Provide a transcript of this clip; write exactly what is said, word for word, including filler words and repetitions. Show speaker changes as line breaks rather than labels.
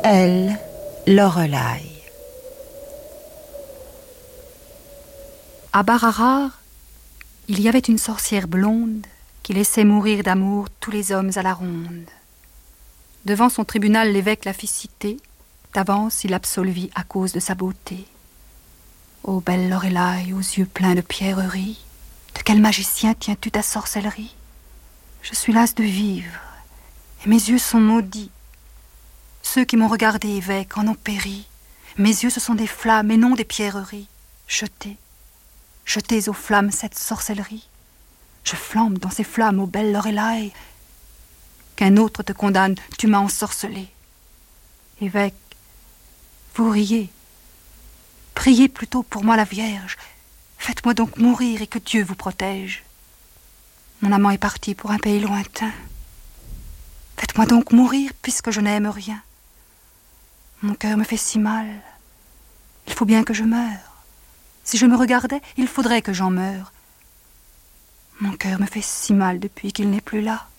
Elle, Loreley.
À Bararar, il y avait une sorcière blonde qui laissait mourir d'amour tous les hommes à la ronde. Devant son tribunal, l'évêque la fit citer. D'avance, il absolvit à cause de sa beauté. Ô belle Loreley, aux yeux pleins de pierreries, de quel magicien tiens-tu ta sorcellerie? Je suis lasse de vivre, et mes yeux sont maudits. Ceux qui m'ont regardé, évêque, en ont péri. Mes yeux, ce sont des flammes et non des pierreries. Jetez, jetez aux flammes cette sorcellerie. Je flambe dans ces flammes, ô belle Loreley. Qu'un autre te condamne, tu m'as ensorcelé. Évêque, vous riez. Priez plutôt pour moi la Vierge. Faites-moi donc mourir et que Dieu vous protège. Mon amant est parti pour un pays lointain. Faites-moi donc mourir puisque je n'aime rien. Mon cœur me fait si mal. Il faut bien que je meure. Si je me regardais, il faudrait que j'en meure. Mon cœur me fait si mal depuis qu'il n'est plus là.